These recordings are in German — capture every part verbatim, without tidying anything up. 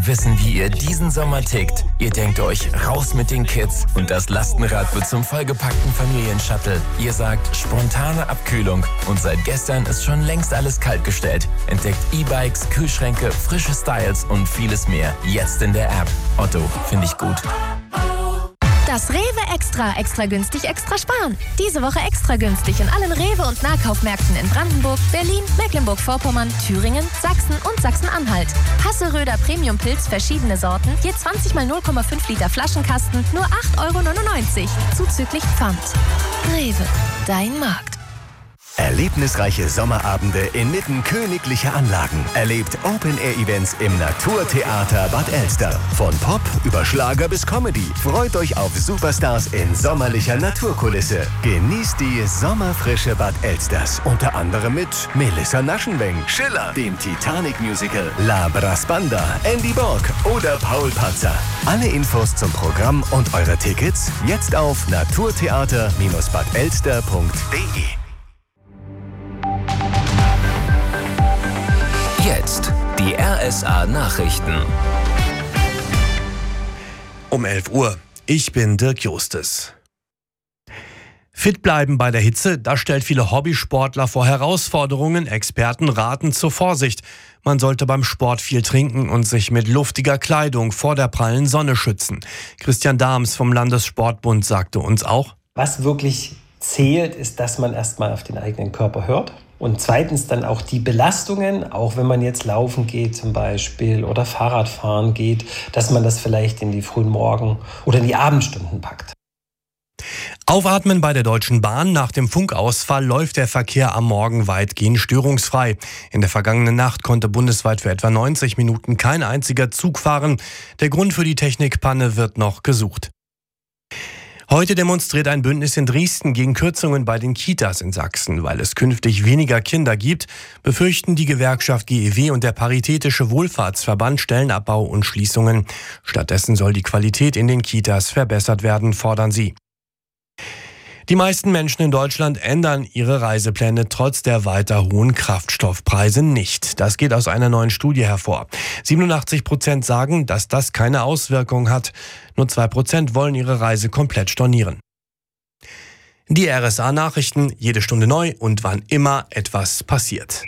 Wissen, wie ihr diesen Sommer tickt. Ihr denkt euch, raus mit den Kids und das Lastenrad wird zum vollgepackten Familienshuttle. Ihr sagt, spontane Abkühlung und seit gestern ist schon längst alles kaltgestellt. Entdeckt E-Bikes, Kühlschränke, frische Styles und vieles mehr. Jetzt in der App. Otto, finde ich gut. Das Rewe Extra, extra günstig, extra sparen. Diese Woche extra günstig in allen Rewe- und Nahkaufmärkten in Brandenburg, Berlin, Mecklenburg-Vorpommern, Thüringen, Sachsen und Sachsen-Anhalt. Hasseröder Premium-Pilz, verschiedene Sorten, je zwanzig mal null Komma fünf Liter Flaschenkasten, nur acht Euro neunundneunzig, zuzüglich Pfand. Rewe, dein Markt. Erlebnisreiche Sommerabende inmitten königlicher Anlagen. Erlebt Open-Air-Events im Naturtheater Bad Elster. Von Pop über Schlager bis Comedy. Freut euch auf Superstars in sommerlicher Naturkulisse. Genießt die Sommerfrische Bad Elsters. Unter anderem mit Melissa Naschenweng, Schiller, dem Titanic-Musical, La Brasbanda, Andy Borg oder Paul Patzer. Alle Infos zum Programm und eure Tickets jetzt auf naturtheater Bindestrich bad elster punkt de. Jetzt die R S A-Nachrichten. Um elf Uhr. Ich bin Dirk Justes. Fit bleiben bei der Hitze, das stellt viele Hobbysportler vor Herausforderungen. Experten raten zur Vorsicht. Man sollte beim Sport viel trinken und sich mit luftiger Kleidung vor der prallen Sonne schützen. Christian Dahms vom Landessportbund sagte uns auch: Was wirklich zählt, ist, dass man erstmal auf den eigenen Körper hört. Und zweitens dann auch die Belastungen, auch wenn man jetzt laufen geht zum Beispiel oder Fahrradfahren geht, dass man das vielleicht in die frühen Morgen- oder in die Abendstunden packt. Aufatmen bei der Deutschen Bahn. Nach dem Funkausfall läuft der Verkehr am Morgen weitgehend störungsfrei. In der vergangenen Nacht konnte bundesweit für etwa neunzig Minuten kein einziger Zug fahren. Der Grund für die Technikpanne wird noch gesucht. Heute demonstriert ein Bündnis in Dresden gegen Kürzungen bei den Kitas in Sachsen. Weil es künftig weniger Kinder gibt, befürchten die Gewerkschaft G E W und der Paritätische Wohlfahrtsverband Stellenabbau und Schließungen. Stattdessen soll die Qualität in den Kitas verbessert werden, fordern sie. Die meisten Menschen in Deutschland ändern ihre Reisepläne trotz der weiter hohen Kraftstoffpreise nicht. Das geht aus einer neuen Studie hervor. siebenundachtzig Prozent sagen, dass das keine Auswirkung hat. Nur zwei Prozent wollen ihre Reise komplett stornieren. Die R S A-Nachrichten, jede Stunde neu und wann immer etwas passiert.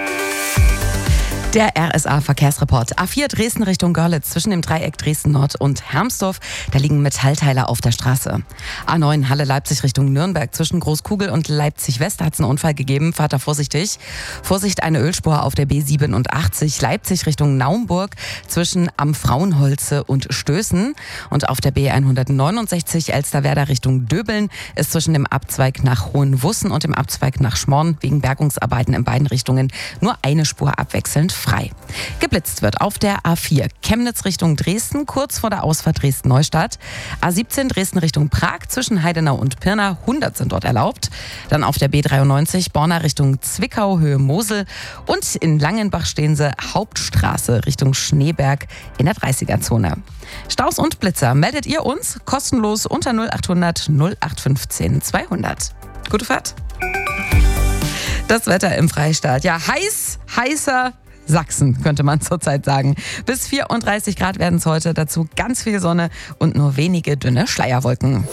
Der R S A-Verkehrsreport. A vier Dresden Richtung Görlitz zwischen dem Dreieck Dresden-Nord und Hermsdorf. Da liegen Metallteile auf der Straße. A neun Halle Leipzig Richtung Nürnberg zwischen Großkugel und Leipzig-West hat es einen Unfall gegeben. Fahrt da vorsichtig. Vorsicht, eine Ölspur auf der B siebenundachtzig. Leipzig Richtung Naumburg zwischen Am Frauenholze und Stößen. Und auf der B hundertneunundsechzig Elsterwerda Richtung Döbeln ist zwischen dem Abzweig nach Hohenwussen und dem Abzweig nach Schmorn wegen Bergungsarbeiten in beiden Richtungen nur eine Spur abwechselnd frei. Geblitzt wird auf der A vier Chemnitz Richtung Dresden, kurz vor der Ausfahrt Dresden-Neustadt. A siebzehn Dresden Richtung Prag zwischen Heidenau und Pirna, hundert sind dort erlaubt. Dann auf der B dreiundneunzig Borna Richtung Zwickau, Höhe Mosel. Und in Langenbach stehen sie Hauptstraße Richtung Schneeberg in der dreißiger-Zone. Staus und Blitzer meldet ihr uns kostenlos unter null achthundert null acht fünfzehn zweihundert. Gute Fahrt. Das Wetter im Freistaat. Ja, heiß, heißer Sachsen, könnte man zurzeit sagen. Bis vierunddreißig Grad werden es heute, dazu ganz viel Sonne und nur wenige dünne Schleierwolken.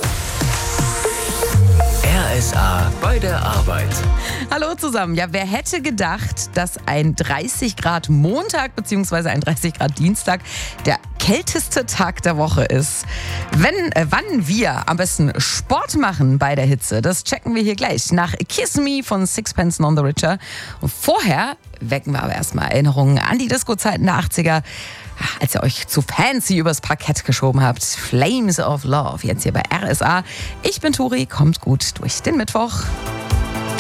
R S A bei der Arbeit. Hallo zusammen. Ja, wer hätte gedacht, dass ein dreißig Grad Montag bzw. ein dreißig Grad Dienstag der kälteste Tag der Woche ist? Wenn, äh, wann wir am besten Sport machen bei der Hitze, das checken wir hier gleich nach Kiss Me von Sixpence None the Richer. Und vorher wecken wir aber erstmal Erinnerungen an die Disco-Zeiten der achtziger, als ihr euch zu fancy übers Parkett geschoben habt. Flames of Love, jetzt hier bei R S A. Ich bin Turi, kommt gut durch den Mittwoch.